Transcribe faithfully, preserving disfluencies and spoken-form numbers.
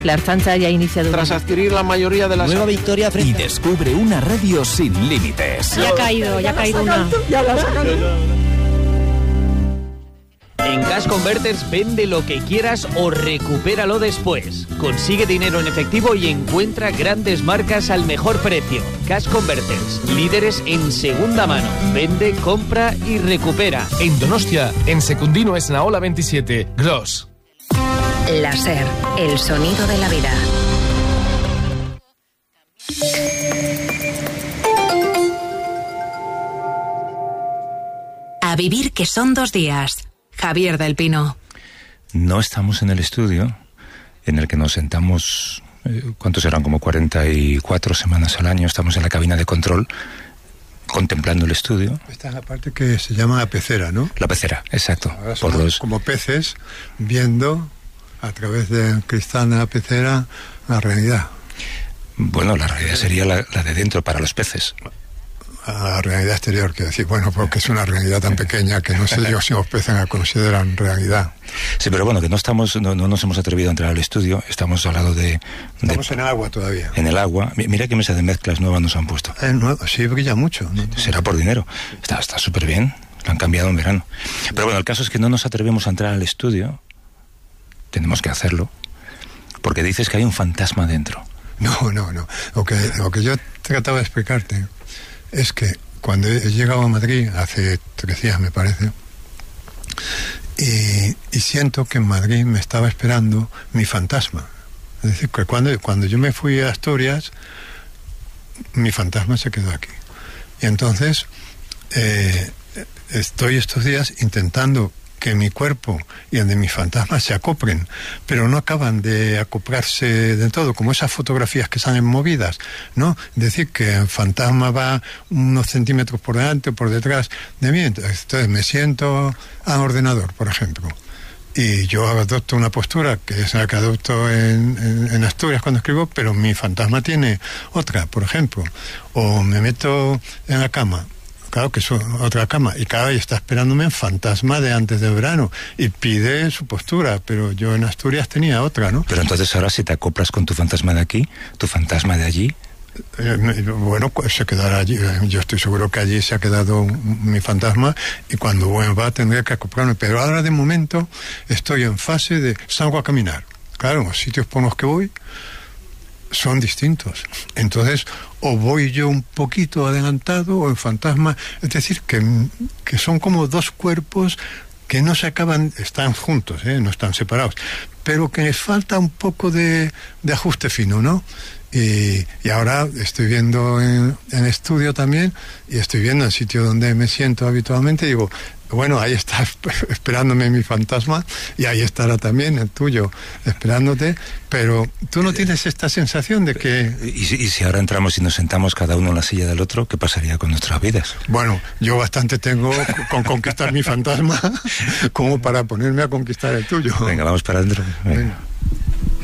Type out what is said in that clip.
La Ertzaintza ya ha iniciado... Tras adquirir la mayoría de las... Nueva victoria frente... Y descubre una radio sin límites. Ya ha caído, ya ha caído una... Ya la sacan. En Cash Converters vende lo que quieras o recupéralo después. Consigue dinero en efectivo y encuentra grandes marcas al mejor precio. Cash Converters, líderes en segunda mano. Vende, compra y recupera. En Donostia, en Secundino Esnaola veintisiete, Gross. Láser, el sonido de la vida. A vivir que son dos días. Javier del Pino. No estamos en el estudio en el que nos sentamos, eh, ¿cuántos eran? Como cuarenta y cuatro semanas al año. Estamos en la cabina de control contemplando el estudio. Esta es la parte que se llama la pecera, ¿no? La pecera, exacto. Por los... Como peces viendo a través del cristal de la pecera la realidad. Bueno, la realidad sería la, la de dentro para los peces. A la realidad exterior, quiero decir, bueno, porque es una realidad tan pequeña que no sé yo si los peces la consideran realidad. Sí, pero bueno, que no estamos, no, no nos hemos atrevido a entrar al estudio, estamos al lado de... de estamos en el agua todavía. En el agua. Mira qué mesa de mezclas nueva nos han puesto. Es nueva, sí, brilla mucho, ¿no? Será por dinero. Está está súper bien, lo han cambiado en verano. Pero bueno, el caso es que no nos atrevemos a entrar al estudio. Tenemos que hacerlo, porque dices que hay un fantasma dentro. No, no, no. Lo que, lo que yo trataba de explicarte es que cuando he llegado a Madrid, hace tres días me parece, y, y siento que en Madrid me estaba esperando mi fantasma. Es decir, que cuando, cuando yo me fui a Asturias, mi fantasma se quedó aquí. Y entonces eh, estoy estos días intentando que mi cuerpo y el de mis fantasmas se acoplen, pero no acaban de acoplarse de todo, como esas fotografías que salen movidas, ¿no? Es decir, que el fantasma va unos centímetros por delante o por detrás de mí. Entonces me siento al ordenador, por ejemplo, y yo adopto una postura que es la que adopto en, en, en Asturias cuando escribo, pero mi fantasma tiene otra, por ejemplo. O me meto en la cama, claro que es otra cama, y cada vez está esperándome el fantasma de antes del verano y pide su postura, pero yo en Asturias tenía otra, ¿no? Pero entonces ahora si te acoplas con tu fantasma de aquí, tu fantasma de allí... Eh, bueno, se quedará allí. Yo estoy seguro que allí se ha quedado mi fantasma y cuando vuelva tendré que acoplarme, pero ahora de momento estoy en fase de salgo a caminar. Claro, los sitios por los que voy son distintos. Entonces, o voy yo un poquito adelantado o el fantasma... Es decir, que, que son como dos cuerpos que no se acaban... Están juntos, ¿eh? No están separados. Pero que les falta un poco de, de ajuste fino, ¿no? Y, y ahora estoy viendo en, en estudio también, y estoy viendo el sitio donde me siento habitualmente, y digo... Bueno, ahí está esperándome mi fantasma y ahí estará también el tuyo esperándote, pero tú no tienes esta sensación de que... ¿Y si, y si ahora entramos y nos sentamos cada uno en la silla del otro, qué pasaría con nuestras vidas? Bueno, yo bastante tengo con conquistar mi fantasma como para ponerme a conquistar el tuyo. Venga, vamos para adentro. Venga. Venga.